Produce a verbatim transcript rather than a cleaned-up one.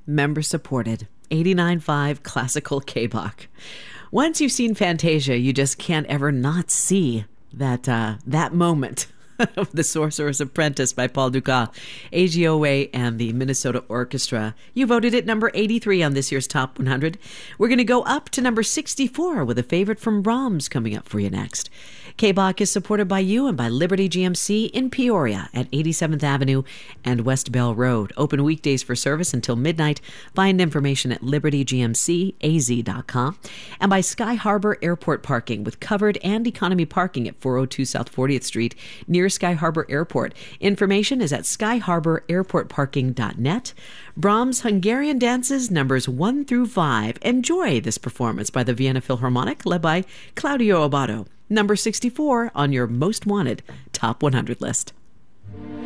member supported, eighty-nine point five Classical K-Bach. Once you've seen Fantasia, you just can't ever not see that uh, that moment of The Sorcerer's Apprentice by Paul Dukas, A G O A, and the Minnesota Orchestra. You voted it number eighty-three on this year's Top one hundred. We're going to go up to number sixty-four with a favorite from Brahms coming up for you next. K-Bach is supported by you and by Liberty G M C in Peoria at eighty-seventh Avenue and West Bell Road. Open weekdays for service until midnight. Find information at liberty g m c a z dot com. And by Sky Harbor Airport Parking with covered and economy parking at four oh two South fortieth Street near Sky Harbor Airport. Information is at sky harbor airport parking dot net. Brahms' Hungarian Dances numbers one through five. Enjoy this performance by the Vienna Philharmonic led by Claudio Abbado. Number sixty-four on your most wanted Top one hundred list.